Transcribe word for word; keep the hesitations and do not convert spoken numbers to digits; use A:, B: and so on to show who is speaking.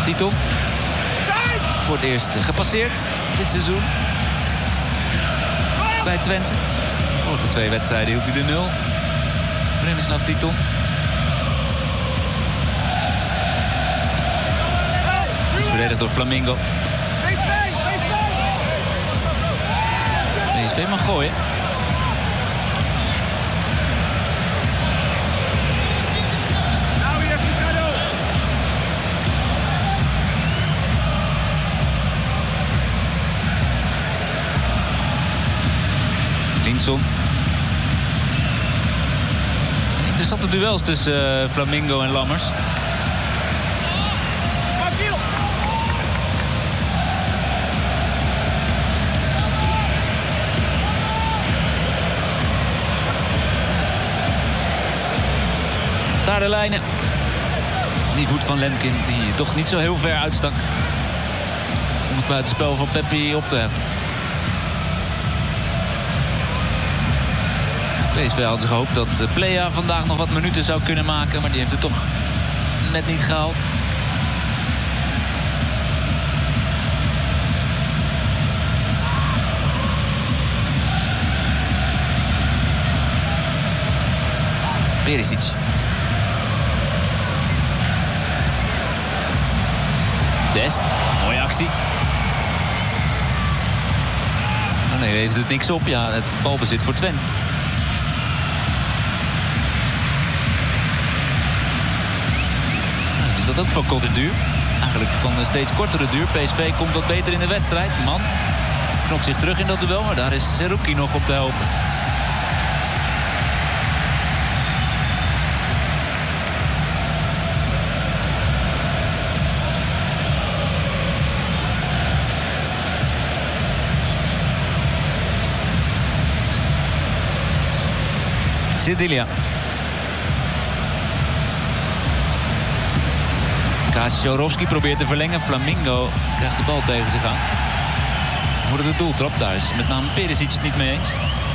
A: Titon. Voor het eerst gepasseerd dit seizoen. Bij Twente. De vorige twee wedstrijden hield hij de nul. Bremislav Titon. Goed verdedigd door Flamingo. P S V mag gooien. Linson. Interessante duels tussen uh, Flamingo en Lammers. Daar de lijnen. Die voet van Lemkin die toch niet zo heel ver uitstak. Om het buitenspel van Peppi op te heffen. P S V had gehoopt dat Plea vandaag nog wat minuten zou kunnen maken. Maar die heeft het toch net niet gehaald. Perisic. Dest. Mooie actie. Oh nee, heeft het niks op. Ja, het balbezit voor Twente. Nou, is dat ook van korte duur? Eigenlijk van een steeds kortere duur. P S V komt wat beter in de wedstrijd. Man knokt zich terug in dat duel, maar daar is Zerouki nog op te helpen. Sidilia. Kaczorowski probeert te verlengen. Flamingo krijgt de bal tegen zich aan. Wordt het de doeltrap? Daar is met name Perisic het niet mee eens.